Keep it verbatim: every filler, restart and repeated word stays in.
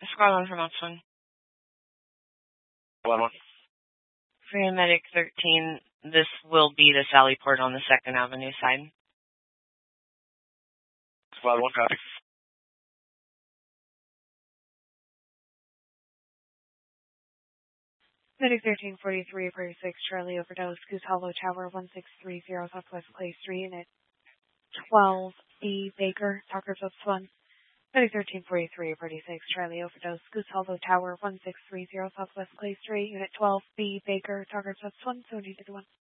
Squad one from Oxford. Squad one. Paramedic thirteen, this will be the Sally Port on the second Avenue side. Squad one, copy. Medic thirteen forty-three, forty-six, Charlie overdose, Goose Hollow Tower, one six three zero, Southwest Clay Street, Unit twelve B, Baker, Talker Phillips one. Medic thirteen forty-three, forty-six, Charlie overdose, Goose Hollow Tower, one six three zero, Southwest Clay Street, Unit twelve B, Baker, Talker Phillips one, seventy to one.